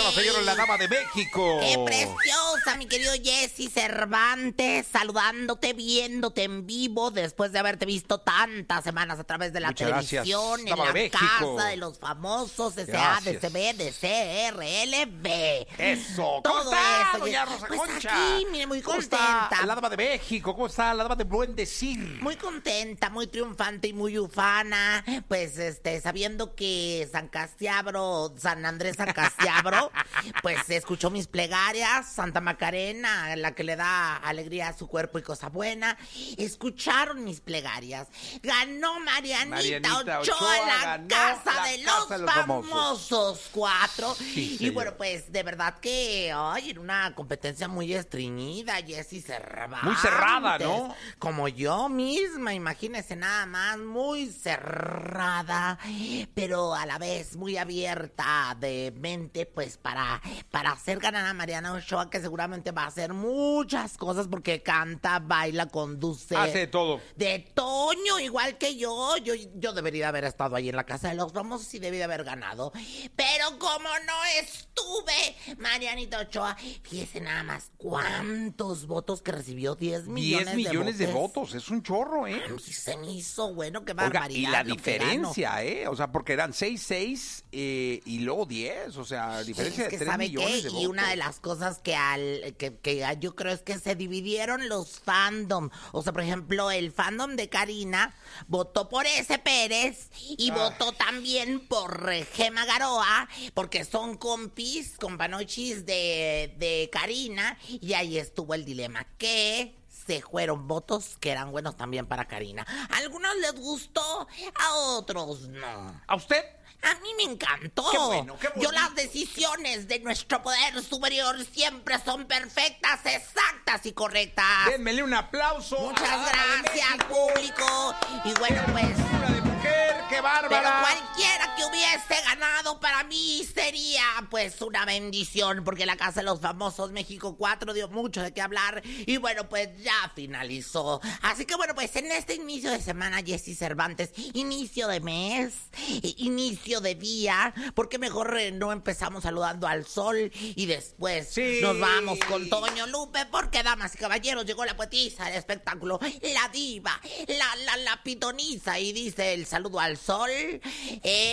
Señoras, señores, la dama de México. ¡Qué preciosa, mi querido Jesse Cervantes! Saludándote, viéndote en vivo después de haberte visto tantas semanas a través de la Muchas televisión, gracias, en dama la de México. casa de los famosos, Gracias. SADCB, DCRLB. Eso. ¿Cómo Todo está, eso, doña Jessy? Rosa Pues Concha? aquí, mire, muy ¿Cómo contenta. está la dama de México? ¿Cómo está la dama de buen decir? Muy contenta, muy triunfante y muy ufana, pues sabiendo que San Andrés San Castiabro, pues escuchó mis plegarias, Santa Macarena, la que le da alegría a su cuerpo y cosa buena, escucharon mis plegarias. Ganó Marianita Ochoa la ganó casa la de casa los famosos 4. Sí, Y señor. bueno, pues de verdad que, ay, era una competencia muy estreñida, Jessy Cervantes. Muy cerrada, ¿no? Como yo misma, imagínese nada más, muy cerrada, pero a la vez muy abierta de mente, pues para hacer ganar a Mariana Ochoa, que seguramente va a hacer muchas cosas porque canta, baila, conduce. Hace de todo. De Toño, igual que yo. Yo debería haber estado ahí en la casa de los famosos y debí haber ganado. Pero como no estuve, Marianita Ochoa, fíjese nada más cuántos votos que recibió, 10 millones, 10 millones de votos. Es un chorro, ¿eh? Ay, se me hizo, bueno, qué Oiga, barbaridad. y la lo que diferencia, ¿eh? O sea, porque eran 6 y luego 10. O sea, diferencia es que de 3 ¿sabe millones qué? de votos. Y una de las cosas que yo creo es que se dividieron los fandom. O sea, por ejemplo, el fandom de Karina votó por ese Pérez y votó también por Gema Garoa, porque son companochis de Karina, y ahí estuvo el dilema. ¿Qué? Se fueron votos que eran buenos también para Karina. A algunos les gustó, a otros no. ¿A usted? A mí me encantó. Qué bueno, qué bonito. Yo las decisiones de nuestro poder superior siempre son perfectas, exactas y correctas. Démele un aplauso. Muchas a la dama de gracias, México. público. Y bueno, pues... Figura de mujer, qué Pero bárbara. cualquiera que hubiese ganado para mí sería pues una bendición, porque la Casa de los Famosos México 4 dio mucho de qué hablar y bueno, pues ya finalizó. Así que bueno, pues en este inicio de semana, Jessy Cervantes, inicio de mes, inicio de día, porque mejor no empezamos saludando al sol y después Sí. nos vamos con Toño Lupe, porque damas y caballeros, llegó la poetisa del espectáculo, la diva, la pitoniza, y dice el saludo al sol.